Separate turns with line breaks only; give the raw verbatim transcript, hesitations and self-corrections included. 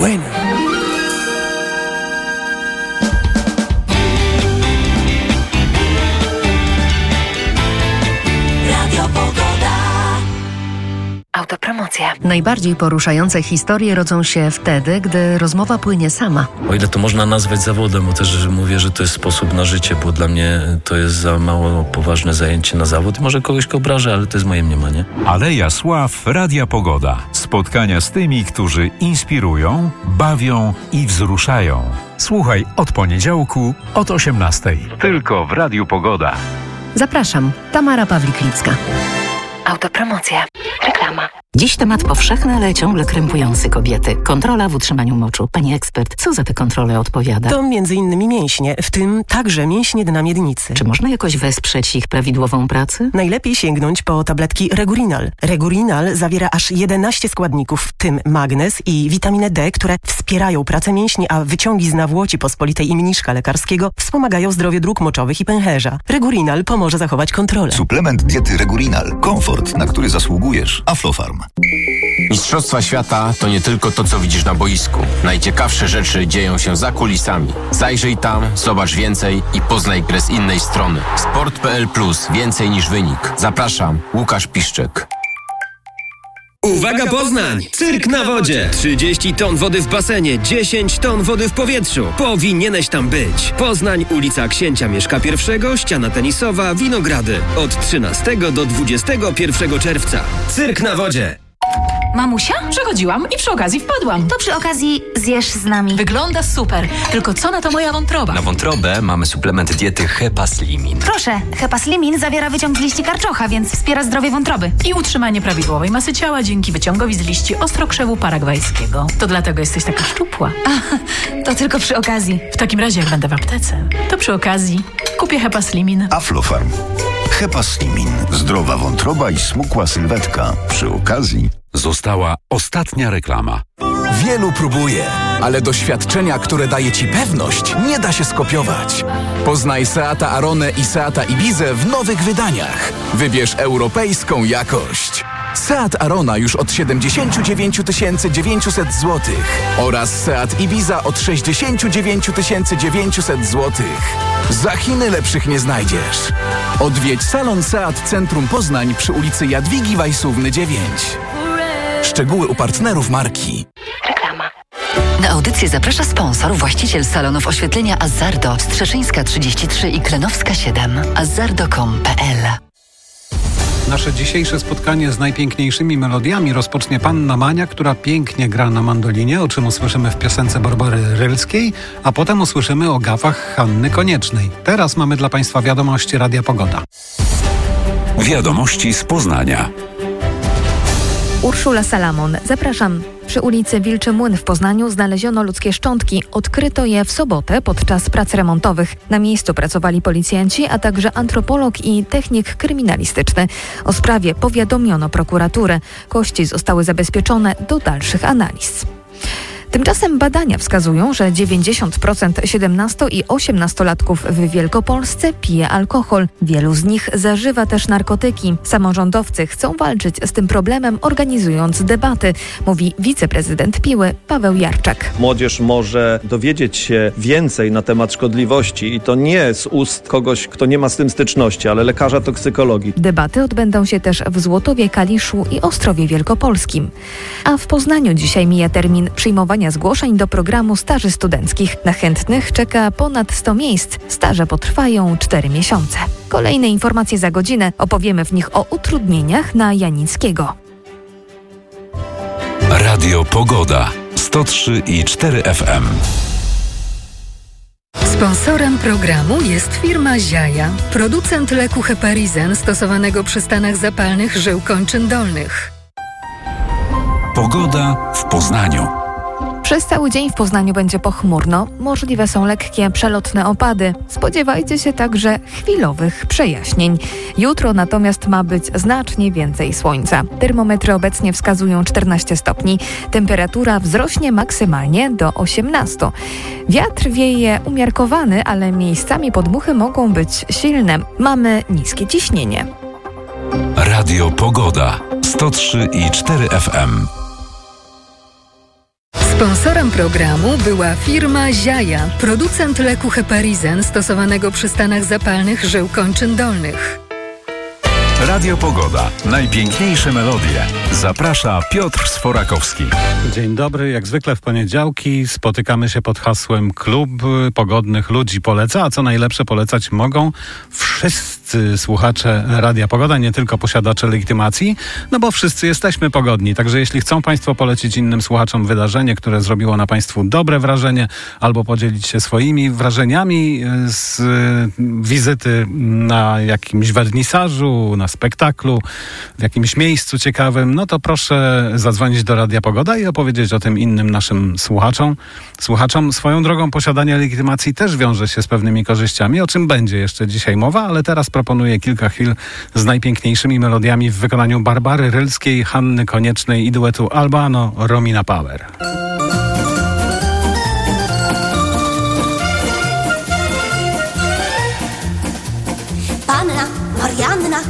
Bueno.
Autopromocja. Najbardziej poruszające historie rodzą się wtedy, gdy rozmowa płynie sama.
O ile to można nazwać zawodem, bo też mówię, że to jest sposób na życie, bo dla mnie to jest za mało poważne zajęcie na zawód. Może kogoś go obrażę, ale to jest moje mniemanie.
Aleja Sław, Radia Pogoda. Spotkania z tymi, którzy inspirują, bawią i wzruszają. Słuchaj od poniedziałku od osiemnastej. Tylko w Radiu Pogoda.
Zapraszam, Tamara Pawlik-Lipska. Autopromocja. Reklama.
Dziś temat powszechny, ale ciągle krępujący kobiety. Kontrola w utrzymaniu moczu. Pani ekspert, co za te kontrole odpowiada?
To między innymi mięśnie, w tym także mięśnie dna miednicy.
Czy można jakoś wesprzeć ich prawidłową pracę?
Najlepiej sięgnąć po tabletki Regurinal. Regurinal zawiera aż jedenaście składników, w tym magnez i witaminę D, które wspierają pracę mięśni, a wyciągi z nawłoci pospolitej i mniszka lekarskiego wspomagają zdrowie dróg moczowych i pęcherza. Regurinal pomoże zachować kontrolę.
Suplement diety Regurinal. Komfort, na który zasługujesz. Aflofarm.
Mistrzostwa świata to nie tylko to, co widzisz na boisku. Najciekawsze rzeczy dzieją się za kulisami. Zajrzyj tam, zobacz więcej i poznaj grę z innej strony. sport kropka p l plus. Więcej niż wynik. Zapraszam, Łukasz Piszczek.
Uwaga Poznań! Cyrk na wodzie! trzydzieści ton wody w basenie, dziesięć ton wody w powietrzu. Powinieneś tam być. Poznań, ulica Księcia Mieszka I, ściana tenisowa, Winogrady. Od trzynastego do dwudziestego pierwszego czerwca. Cyrk na wodzie!
Mamusia? Przechodziłam i przy okazji wpadłam.
To przy okazji zjesz z nami.
Wygląda super. Tylko co na to moja wątroba?
Na wątrobę mamy suplement diety Hepaslimin.
Proszę, Hepaslimin zawiera wyciąg z liści karczocha, więc wspiera zdrowie wątroby.
I utrzymanie prawidłowej masy ciała dzięki wyciągowi z liści ostrokrzewu paragwajskiego. To dlatego jesteś taka szczupła.
A, to tylko przy okazji.
W takim razie jak będę w aptece, to przy okazji kupię Hepaslimin.
Aflofarm. Hepaslimin. Zdrowa wątroba i smukła sylwetka. Przy okazji
Została ostatnia reklama.
Wielu próbuje, ale doświadczenia, które daje Ci pewność, nie da się skopiować. Poznaj Seata Aronę i Seata Ibizę w nowych wydaniach. Wybierz europejską jakość. Seat Arona już od siedemdziesiąt dziewięć tysięcy dziewięćset złotych oraz Seat Ibiza od sześćdziesiąt dziewięć tysięcy dziewięćset złotych. Za Chiny lepszych nie znajdziesz. Odwiedź salon Seat Centrum Poznań przy ulicy Jadwigi Wajsówny dziewięć. Szczegóły u partnerów marki.
Reklama. Na audycję zaprasza sponsor, właściciel salonów oświetlenia Azzardo, Strzeszyńska trzydzieści trzy i Klenowska siedem. azzardo kropka com kropka p l.
Nasze dzisiejsze spotkanie z najpiękniejszymi melodiami rozpocznie Panna Mania, która pięknie gra na mandolinie, o czym usłyszymy w piosence Barbary Rylskiej, a potem usłyszymy o gafach Hanny Koniecznej. Teraz mamy dla Państwa wiadomości Radia Pogoda.
Wiadomości z Poznania.
Urszula Salamon. Zapraszam. Przy ulicy Wilczy Młyn w Poznaniu znaleziono ludzkie szczątki. Odkryto je w sobotę podczas prac remontowych. Na miejscu pracowali policjanci, a także antropolog i technik kryminalistyczny. O sprawie powiadomiono prokuraturę. Kości zostały zabezpieczone do dalszych analiz. Tymczasem badania wskazują, że dziewięćdziesiąt procent siedemnasto- i osiemnastolatków w Wielkopolsce pije alkohol. Wielu z nich zażywa też narkotyki. Samorządowcy chcą walczyć z tym problemem, organizując debaty, mówi wiceprezydent Piły Paweł Jarczak.
Młodzież może dowiedzieć się więcej na temat szkodliwości i to nie z ust kogoś, kto nie ma z tym styczności, ale lekarza toksykologii.
Debaty odbędą się też w Złotowie, Kaliszu i Ostrowie Wielkopolskim. A w Poznaniu dzisiaj mija termin przyjmowania zgłoszeń do programu staży studenckich. Na chętnych czeka ponad sto miejsc. Staże potrwają cztery miesiące. Kolejne informacje za godzinę. Opowiemy w nich o utrudnieniach na Janickiego.
Radio Pogoda sto trzy i cztery F M.
Sponsorem programu jest firma Ziaja, producent leku Heparizen stosowanego przy stanach zapalnych żył kończyn dolnych.
Pogoda w Poznaniu.
Przez cały dzień w Poznaniu będzie pochmurno. Możliwe są lekkie, przelotne opady. Spodziewajcie się także chwilowych przejaśnień. Jutro natomiast ma być znacznie więcej słońca. Termometry obecnie wskazują czternaście stopni. Temperatura wzrośnie maksymalnie do osiemnastu. Wiatr wieje umiarkowany, ale miejscami podmuchy mogą być silne. Mamy niskie ciśnienie.
Radio Pogoda sto trzy i cztery F M.
Sponsorem programu była firma Ziaja, producent leku Heparizen stosowanego przy stanach zapalnych żył kończyn dolnych.
Radio Pogoda. Najpiękniejsze melodie. Zaprasza Piotr Sforakowski.
Dzień dobry. Jak zwykle w poniedziałki spotykamy się pod hasłem Klub Pogodnych Ludzi Poleca. A co najlepsze, polecać mogą wszyscy słuchacze Radia Pogoda, nie tylko posiadacze legitymacji, no bo wszyscy jesteśmy pogodni. Także jeśli chcą Państwo polecić innym słuchaczom wydarzenie, które zrobiło na Państwu dobre wrażenie, albo podzielić się swoimi wrażeniami z wizyty na jakimś wernisażu, na spektaklu, w jakimś miejscu ciekawym, no to proszę zadzwonić do Radia Pogoda i opowiedzieć o tym innym naszym słuchaczom. Słuchaczom swoją drogą posiadanie legitymacji też wiąże się z pewnymi korzyściami, o czym będzie jeszcze dzisiaj mowa, ale teraz proponuję kilka chwil z najpiękniejszymi melodiami w wykonaniu Barbary Rylskiej, Hanny Koniecznej i duetu Albano Romina Power.
Panna Marianna